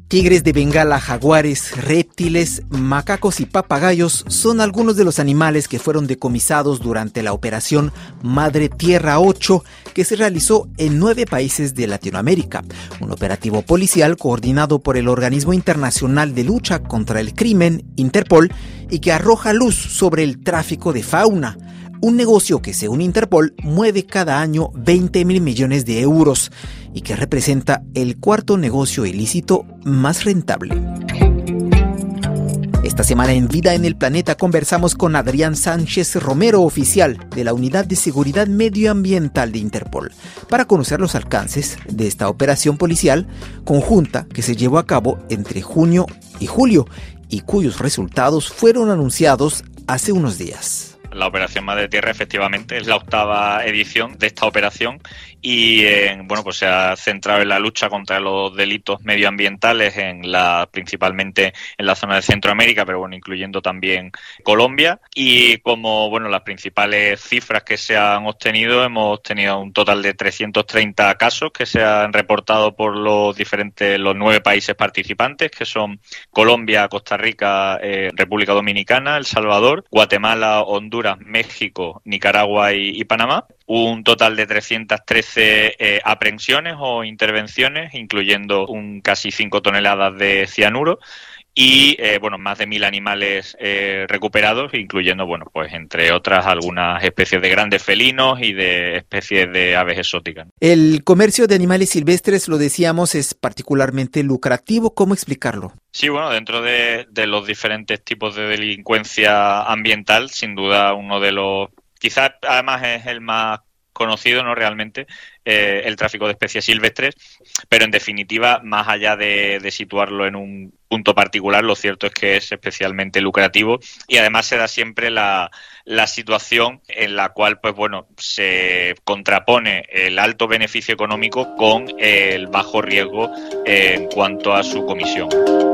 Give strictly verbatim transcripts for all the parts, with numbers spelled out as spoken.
Tigres de Bengala, jaguares, reptiles, macacos y papagayos son algunos de los animales que fueron decomisados durante la operación Madre Tierra ocho que se realizó en nueve países de Latinoamérica. Un operativo policial coordinado por el Organismo Internacional de Lucha contra el Crimen, Interpol, y que arroja luz sobre el tráfico de fauna. Un negocio que, según Interpol, mueve cada año veinte mil millones de euros y que representa el cuarto negocio ilícito más rentable. Esta semana en Vida en el Planeta conversamos con Adrián Sánchez Romero, oficial de la Unidad de Seguridad Medioambiental de Interpol, para conocer los alcances de esta operación policial conjunta que se llevó a cabo entre junio y julio y cuyos resultados fueron anunciados hace unos días. La Operación Madre Tierra efectivamente es la octava edición de esta operación y eh, bueno pues se ha centrado en la lucha contra los delitos medioambientales en la principalmente en la zona de Centroamérica, pero bueno, incluyendo también Colombia. Y como bueno las principales cifras que se han obtenido, hemos tenido un total de trescientos treinta casos que se han reportado por los diferentes los nueve países participantes, que son Colombia, Costa Rica, eh, República Dominicana, El Salvador, Guatemala, Honduras, México, Nicaragua y, y Panamá. Un total de trescientas trece eh, aprehensiones o intervenciones, incluyendo un casi cinco toneladas de cianuro y eh, bueno más de mil animales eh, recuperados, incluyendo bueno pues entre otras algunas especies de grandes felinos y de especies de aves exóticas. El comercio de animales silvestres, lo decíamos, es particularmente lucrativo. ¿Cómo explicarlo? Sí, bueno, dentro de, de los diferentes tipos de delincuencia ambiental, sin duda uno de los, quizás además es el más conocido, ¿no? Realmente, eh, el tráfico de especies silvestres, pero en definitiva, más allá de, de situarlo en un punto particular, lo cierto es que es especialmente lucrativo y además se da siempre la, la situación en la cual, pues bueno, se contrapone el alto beneficio económico con el bajo riesgo eh, en cuanto a su comisión.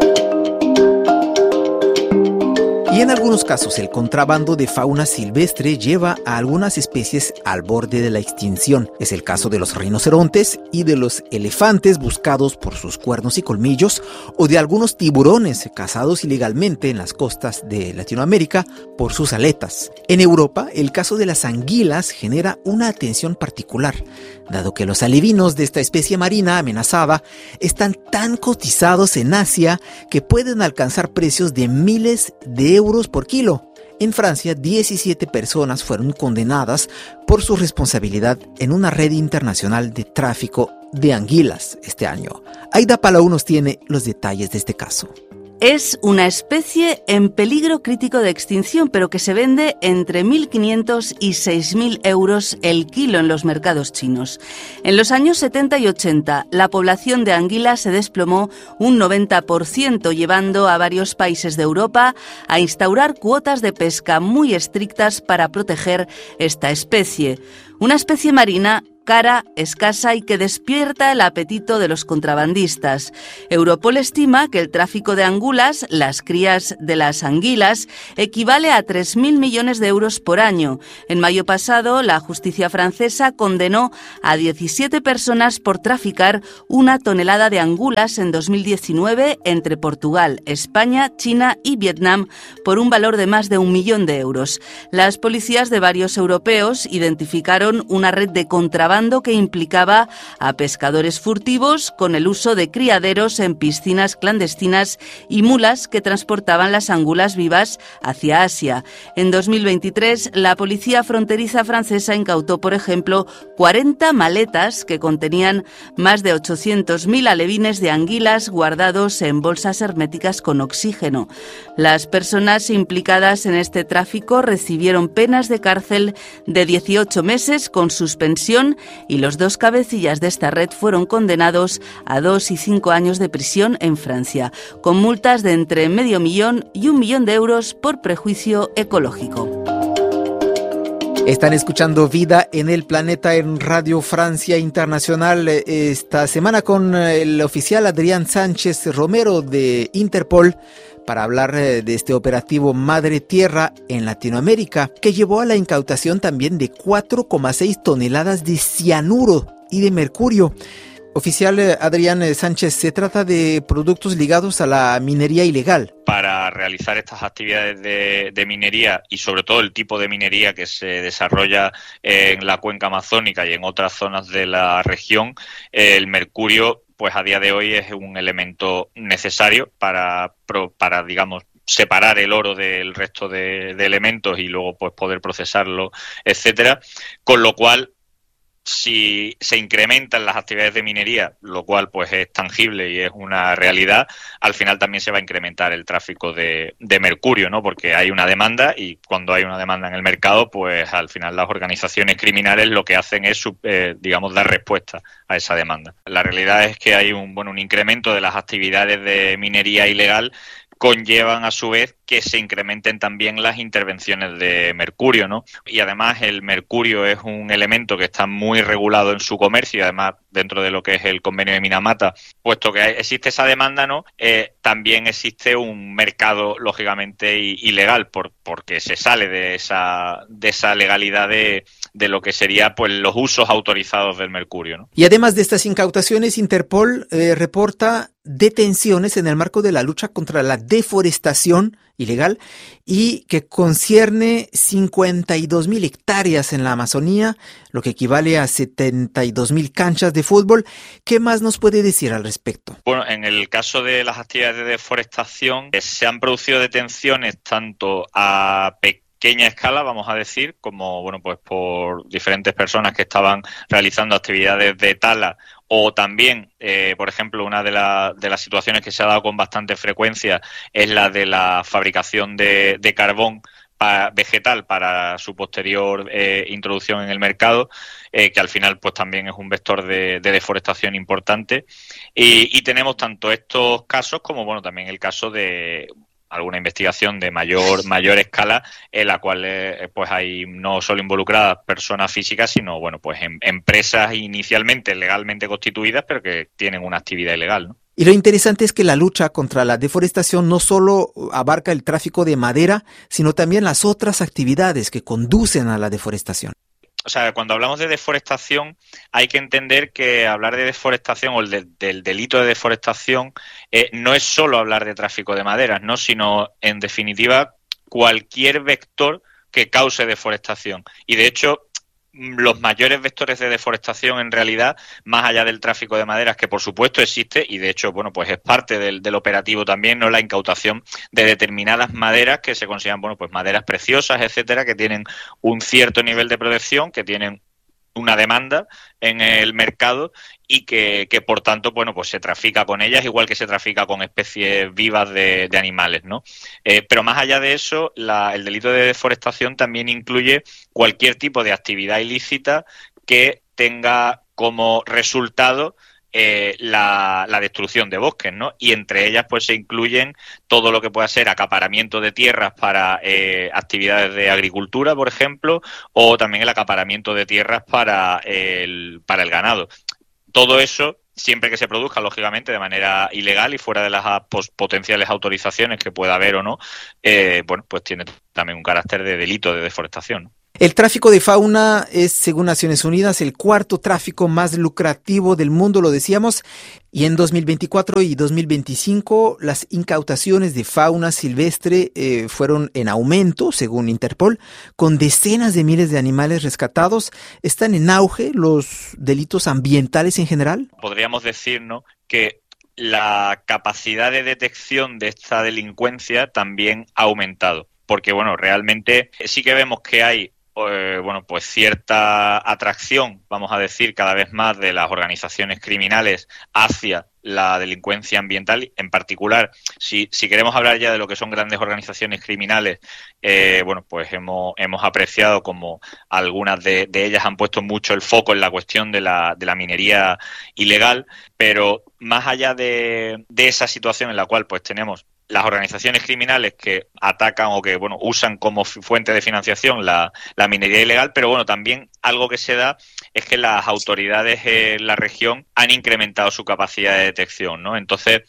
Y en algunos casos el contrabando de fauna silvestre lleva a algunas especies al borde de la extinción. Es el caso de los rinocerontes y de los elefantes buscados por sus cuernos y colmillos, o de algunos tiburones cazados ilegalmente en las costas de Latinoamérica por sus aletas. En Europa, el caso de las anguilas genera una atención particular, dado que los alevinos de esta especie marina amenazada están tan cotizados en Asia que pueden alcanzar precios de miles de euros por kilo. En Francia, diecisiete personas fueron condenadas por su responsabilidad en una red internacional de tráfico de anguilas este año. Aida Palau nos tiene los detalles de este caso. Es una especie en peligro crítico de extinción, pero que se vende entre mil quinientos y seis mil euros el kilo en los mercados chinos. En los años setenta y ochenta, la población de anguilas se desplomó un noventa por ciento, llevando a varios países de Europa a instaurar cuotas de pesca muy estrictas para proteger esta especie. Una especie marina cara, escasa y que despierta el apetito de los contrabandistas. Europol estima que el tráfico de angulas, las crías de las anguilas, equivale a tres mil millones de euros por año. En mayo pasado, la justicia francesa condenó a diecisiete personas por traficar una tonelada de angulas en dos mil diecinueve entre Portugal, España, China y Vietnam por un valor de más de un millón de euros. Las policías de varios europeos identificaron una red de contrabando que implicaba a pescadores furtivos con el uso de criaderos en piscinas clandestinas y mulas que transportaban las angulas vivas hacia Asia. En dos mil veintitrés, la policía fronteriza francesa incautó, por ejemplo, cuarenta maletas que contenían más de ochocientos mil alevines de anguilas guardados en bolsas herméticas con oxígeno. Las personas implicadas en este tráfico recibieron penas de cárcel de dieciocho meses con suspensión y los dos cabecillas de esta red fueron condenados a dos y cinco años de prisión en Francia, con multas de entre medio millón y un millón de euros por prejuicio ecológico. Están escuchando Vida en el Planeta en Radio Francia Internacional esta semana con el oficial Adrián Sánchez Romero de Interpol para hablar de este operativo Madre Tierra en Latinoamérica, que llevó a la incautación también de cuatro coma seis toneladas de cianuro y de mercurio. Oficial eh, Adrián eh, Sánchez, se trata de productos ligados a la minería ilegal. Para realizar estas actividades de, de minería y sobre todo el tipo de minería que se desarrolla en la cuenca amazónica y en otras zonas de la región, el mercurio, pues a día de hoy es un elemento necesario para, para digamos, separar el oro del resto de, de elementos y luego pues poder procesarlo, etcétera, con lo cual si se incrementan las actividades de minería, lo cual pues es tangible y es una realidad, al final también se va a incrementar el tráfico de, de mercurio, ¿no? Porque hay una demanda y cuando hay una demanda en el mercado, pues al final las organizaciones criminales lo que hacen es, eh, digamos, dar respuesta a esa demanda. La realidad es que hay un, bueno, un incremento de las actividades de minería ilegal, conllevan a su vez que se incrementen también las intervenciones de mercurio, ¿no? Y además el mercurio es un elemento que está muy regulado en su comercio y además dentro de lo que es el convenio de Minamata, puesto que existe esa demanda, ¿no? Eh, también existe un mercado lógicamente ilegal por, porque se sale de esa de esa legalidad de, de lo que sería pues los usos autorizados del mercurio, ¿no? Y además de estas incautaciones, Interpol eh, reporta detenciones en el marco de la lucha contra la deforestación ilegal y que concierne cincuenta y dos mil hectáreas en la Amazonía, lo que equivale a setenta y dos mil canchas de fútbol. ¿Qué más nos puede decir al respecto? Bueno, en el caso de las actividades de deforestación, eh, se han producido detenciones tanto a pequeños pequeña escala, vamos a decir, como bueno, pues por diferentes personas que estaban realizando actividades de tala o también, eh, por ejemplo, una de, la, de las situaciones que se ha dado con bastante frecuencia es la de la fabricación de, de carbón para, vegetal para su posterior eh, introducción en el mercado, eh, que al final pues también es un vector de, de deforestación importante. Y, y tenemos tanto estos casos como bueno también el caso de alguna investigación de mayor mayor escala en la cual eh, pues hay no solo involucradas personas físicas, sino bueno pues en, empresas inicialmente legalmente constituidas pero que tienen una actividad ilegal, ¿no? Y lo interesante es que la lucha contra la deforestación no solo abarca el tráfico de madera, sino también las otras actividades que conducen a la deforestación. O sea, cuando hablamos de deforestación hay que entender que hablar de deforestación o el de, del delito de deforestación eh, no es solo hablar de tráfico de maderas, ¿no? Sino, en definitiva, cualquier vector que cause deforestación. Y, de hecho, los mayores vectores de deforestación, en realidad, más allá del tráfico de maderas, que por supuesto existe, y de hecho, bueno, pues es parte del, del operativo también, ¿no? La incautación de determinadas maderas que se consideran, bueno, pues maderas preciosas, etcétera, que tienen un cierto nivel de protección, que tienen una demanda en el mercado y que, que por tanto, bueno, pues se trafica con ellas igual que se trafica con especies vivas de, de animales, ¿no? Eh, pero más allá de eso, la, el delito de deforestación también incluye cualquier tipo de actividad ilícita que tenga como resultado Eh, la, la destrucción de bosques, ¿no? Y entre ellas pues se incluyen todo lo que pueda ser acaparamiento de tierras para eh, actividades de agricultura, por ejemplo, o también el acaparamiento de tierras para el, para el ganado. Todo eso, siempre que se produzca, lógicamente, de manera ilegal y fuera de las potenciales autorizaciones que pueda haber o no, eh, bueno, pues tiene también un carácter de delito de deforestación, ¿no? El tráfico de fauna es, según Naciones Unidas, el cuarto tráfico más lucrativo del mundo, lo decíamos, y en dos mil veinticuatro y dos mil veinticinco las incautaciones de fauna silvestre eh, fueron en aumento, según Interpol, con decenas de miles de animales rescatados. ¿Están en auge los delitos ambientales en general? Podríamos decir, ¿no?, que la capacidad de detección de esta delincuencia también ha aumentado, porque, bueno, realmente sí que vemos que hay Eh, bueno, pues cierta atracción, vamos a decir, cada vez más de las organizaciones criminales hacia la delincuencia ambiental. En particular, si, si queremos hablar ya de lo que son grandes organizaciones criminales, eh, bueno, pues hemos, hemos apreciado como algunas de, de ellas han puesto mucho el foco en la cuestión de la, de la minería ilegal, pero más allá de, de esa situación en la cual pues tenemos las organizaciones criminales que atacan o que bueno usan como fuente de financiación la, la minería ilegal, pero bueno, también algo que se da es que las autoridades en la región han incrementado su capacidad de detección, ¿no? Entonces,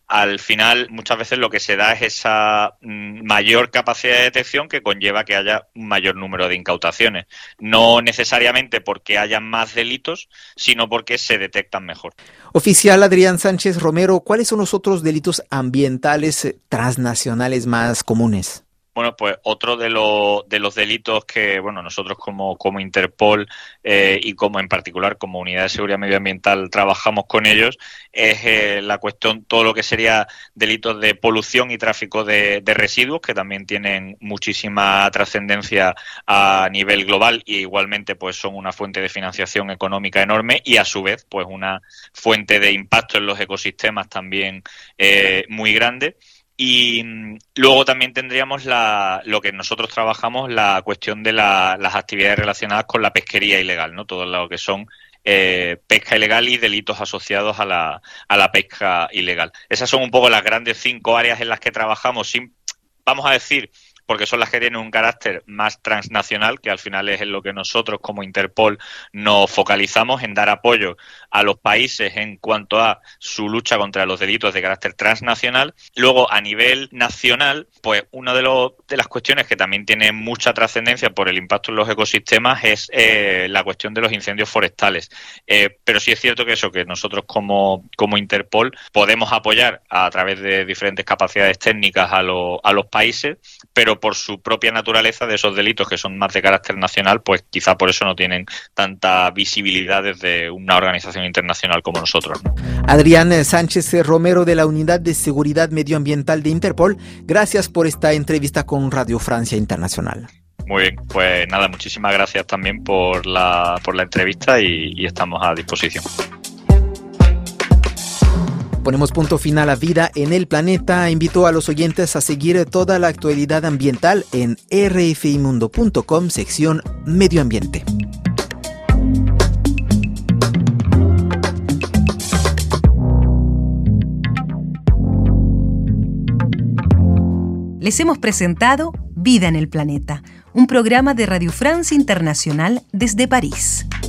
al final muchas veces lo que se da es esa mayor capacidad de detección que conlleva que haya un mayor número de incautaciones. No necesariamente porque haya más delitos, sino porque se detectan mejor. Oficial Adrián Sánchez Romero, ¿cuáles son los otros delitos ambientales transnacionales más comunes? Bueno, pues otro de los de los delitos que, bueno, nosotros como, como Interpol eh, y como en particular como Unidad de Seguridad Medioambiental trabajamos con ellos, es eh, la cuestión, todo lo que sería delitos de polución y tráfico de, de residuos, que también tienen muchísima trascendencia a nivel global y igualmente pues son una fuente de financiación económica enorme y a su vez pues una fuente de impacto en los ecosistemas también eh, muy grande. Y luego también tendríamos la, lo que nosotros trabajamos, la cuestión de la, las actividades relacionadas con la pesquería ilegal, ¿no? Todo lo que son eh, pesca ilegal y delitos asociados a la, a la pesca ilegal. Esas son un poco las grandes cinco áreas en las que trabajamos, sin, vamos a decir, porque son las que tienen un carácter más transnacional, que al final es en lo que nosotros como Interpol nos focalizamos, en dar apoyo a los países en cuanto a su lucha contra los delitos de carácter transnacional. Luego, a nivel nacional, pues una de, los, de las cuestiones que también tiene mucha trascendencia por el impacto en los ecosistemas es eh, la cuestión de los incendios forestales. Eh, pero sí es cierto que eso, que nosotros como, como Interpol podemos apoyar a través de diferentes capacidades técnicas a, lo, a los países, pero por su propia naturaleza de esos delitos que son más de carácter nacional, pues quizá por eso no tienen tanta visibilidad desde una organización internacional como nosotros, ¿no? Adrián Sánchez Romero, de la Unidad de Seguridad Medioambiental de Interpol, gracias por esta entrevista con Radio Francia Internacional. Muy bien, pues nada, muchísimas gracias también por la, por la entrevista y, y estamos a disposición. Ponemos punto final a Vida en el Planeta. Invito a los oyentes a seguir toda la actualidad ambiental en r f i mundo punto com, sección Medio Ambiente. Les hemos presentado Vida en el Planeta, un programa de Radio France Internacional desde París.